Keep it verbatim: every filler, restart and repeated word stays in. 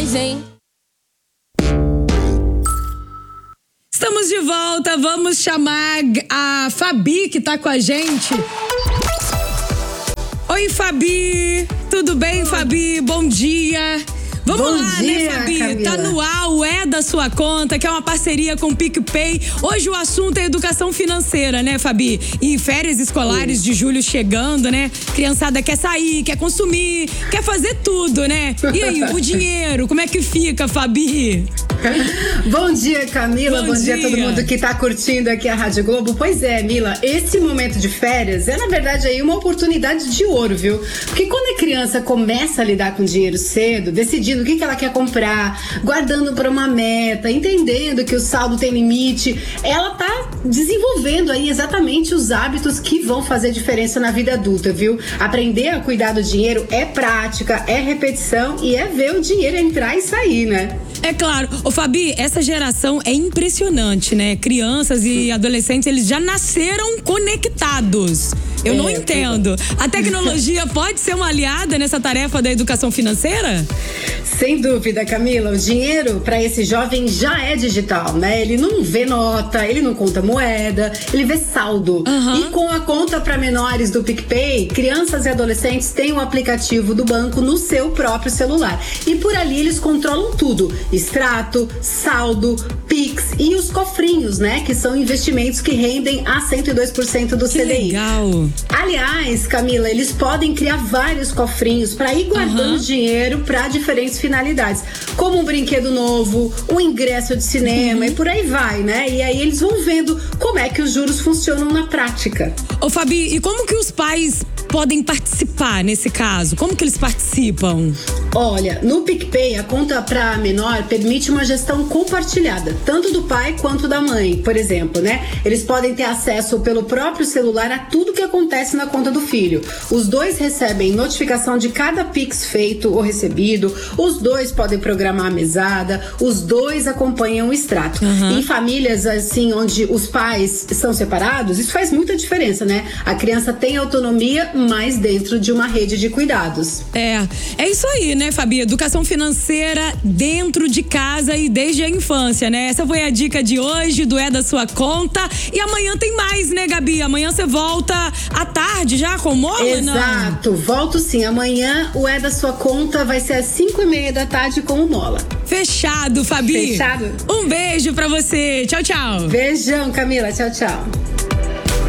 demais, hein? Estamos de volta, vamos chamar a Fabi que tá com a gente. Oi, Fabi, tudo bem, Fabi? Bom dia. Vamos Bom lá, dia, né, Fabi? Camila. Tá no ar o É da Sua Conta, que é uma parceria com o PicPay. Hoje o assunto é educação financeira, né, Fabi? E férias escolares Sim. de julho chegando, né? Criançada quer sair, quer consumir, quer fazer tudo, né? E aí, o dinheiro, como é que fica, Fabi? Bom dia, Camila. Bom, Bom dia. dia a todo mundo que tá curtindo aqui a Rádio Globo. Pois é, Mila, esse momento de férias é, na verdade, aí uma oportunidade de ouro, viu? Porque quando a criança começa a lidar com dinheiro cedo, decidindo o que, que ela quer comprar, guardando para uma meta, entendendo que o saldo tem limite, ela tá desenvolvendo aí exatamente os hábitos que vão fazer diferença na vida adulta, viu? Aprender a cuidar do dinheiro é prática, é repetição e é ver o dinheiro entrar e sair, né? É claro. Ô, Fabi, essa geração é impressionante, né? Crianças e adolescentes, eles já nasceram conectados. Eu é, não entendo. A tecnologia pode ser uma aliada nessa tarefa da educação financeira? Sem dúvida, Camila. O dinheiro para esse jovem já é digital, né? Ele não vê nota, ele não conta moeda, ele vê saldo. Uhum. E com a conta para menores do PicPay, crianças e adolescentes têm o aplicativo do banco no seu próprio celular. E por ali eles controlam tudo: extrato, saldo, Pix e os cofrinhos, né? Que são investimentos que rendem a cento e dois por cento do que C D I. Legal! Aliás, Camila, eles podem criar vários cofrinhos para ir guardando uhum. dinheiro para diferentes finalidades, como um brinquedo novo, um ingresso de cinema uhum. e por aí vai, né? E aí eles vão vendo como é que os juros funcionam na prática. Ô, Fabi, e como que os pais podem participar nesse caso? Como que eles participam? Olha, no PicPay, a conta para menor permite uma gestão compartilhada, tanto do pai quanto da mãe, por exemplo, né? Eles podem ter acesso pelo próprio celular a tudo que acontece na conta do filho. Os dois recebem notificação de cada Pix feito ou recebido, os dois podem programar a mesada, os dois acompanham o extrato. Uhum. Em famílias, assim, onde os pais são separados, isso faz muita diferença, né? A criança tem autonomia, mas dentro de uma rede de cuidados. É, é isso aí, né, Fabi? Educação financeira dentro de casa e desde a infância, né? Essa foi a dica de hoje do É da Sua Conta. E amanhã tem mais, né, Gabi? Amanhã você volta à tarde já com o Mola? Exato, não? Volto sim. Amanhã o É da Sua Conta vai ser às cinco e meia da tarde com o Mola. Fechado, Fabi. Fechado. Um beijo pra você. Tchau, tchau. Beijão, Camila. Tchau, tchau.